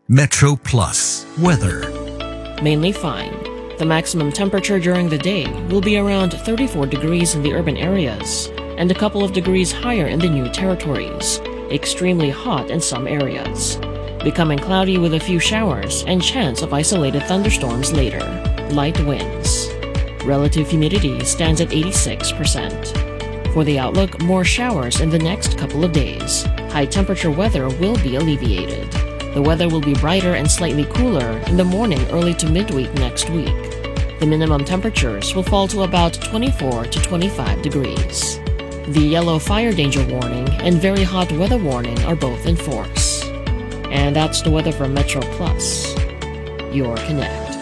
Metro Plus weather. Mainly fine. The maximum temperature during the day will be around 34 degrees in the urban areas and a couple of degrees higher in the new territories. Extremely hot in some areas. Becoming cloudy with a few showers and chance of isolated thunderstorms later. Light winds. Relative humidity stands at 86%. For the outlook, more showers in the next couple of days. High temperature weather will be alleviated. The weather will be brighter and slightly cooler in the morning early to midweek next week. The minimum temperatures will fall to about 24 to 25 degrees. The yellow fire danger warning and very hot weather warning are both in force. And that's the weather from Metro Plus, your Connect.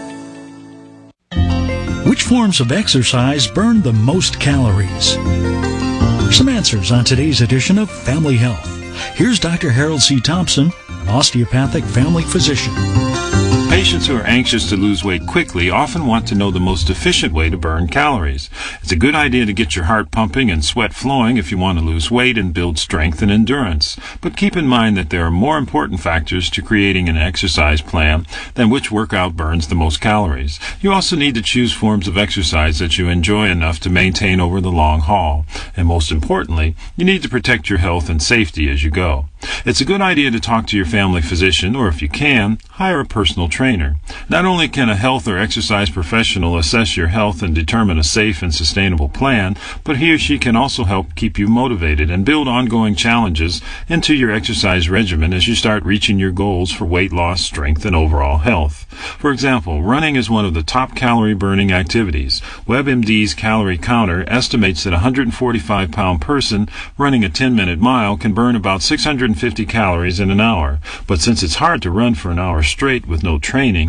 Which forms of exercise burn the most calories? Some answers on today's edition of Family Health. Here's Dr. Harold C. Thompson, an osteopathic family physician. Patients who are anxious to lose weight quickly often want to know the most efficient way to burn calories. It's a good idea to get your heart pumping and sweat flowing if you want to lose weight and build strength and endurance. But keep in mind that there are more important factors to creating an exercise plan than which workout burns the most calories. You also need to choose forms of exercise that you enjoy enough to maintain over the long haul. And most importantly, you need to protect your health and safety as you go. It's a good idea to talk to your family physician, or if you can, hire a personal trainer. Not only can a health or exercise professional assess your health and determine a safe and sustainable plan, but he or she can also help keep you motivated and build ongoing challenges into your exercise regimen as you start reaching your goals for weight loss, strength, and overall health. For example, running is one of the top calorie burning activities. WebMD's calorie counter estimates that a 145-pound person running a 10-minute mile can burn about 650 calories in an hour. But since it's hard to run for an hour straight with no training,